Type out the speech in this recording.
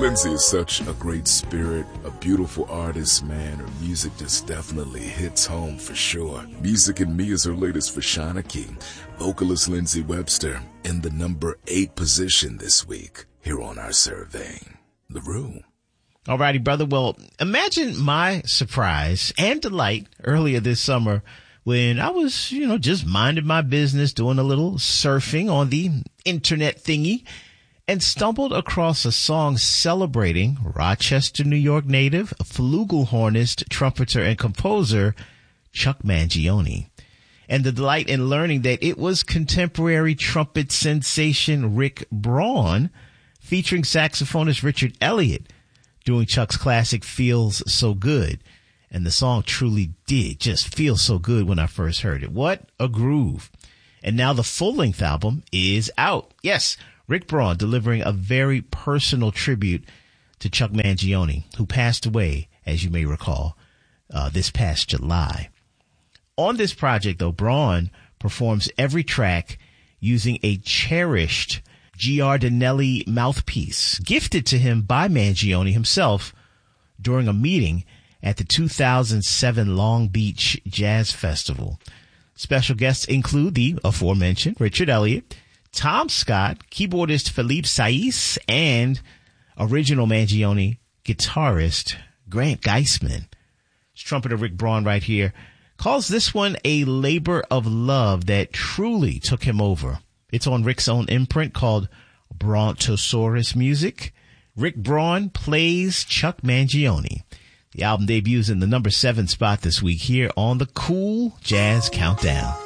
Lindsay is such a great spirit, a beautiful artist, man. Her music just definitely hits home for sure. Music and Me is her latest for Shanachie. Vocalist Lindsay Webster in the number 8 position this week here on our survey. The Room. Alrighty, brother. Well, imagine my surprise and delight earlier this summer when I was, just minding my business, doing a little surfing on the internet thingy, and stumbled across a song celebrating Rochester, New York native, flugelhornist, trumpeter, and composer Chuck Mangione. And the delight in learning that it was contemporary trumpet sensation Rick Braun featuring saxophonist Richard Elliott doing Chuck's classic Feels So Good. And the song truly did just feel so good when I first heard it. What a groove. And now the full-length album is out. Yes, Rick Braun delivering a very personal tribute to Chuck Mangione, who passed away, as you may recall, this past July. On this project, though, Braun performs every track using a cherished Giardinelli mouthpiece gifted to him by Mangione himself during a meeting at the 2007 Long Beach Jazz Festival. Special guests include the aforementioned Richard Elliott, Tom Scott, keyboardist Philippe Saisse, and original Mangione guitarist Grant Geisman. Trumpeter Rick Braun right here calls this one a labor of love that truly took him over. It's on Rick's own imprint called Brontosaurus Music. Rick Braun plays Chuck Mangione. The album debuts in the number 7 spot this week here on the Cool Jazz Countdown.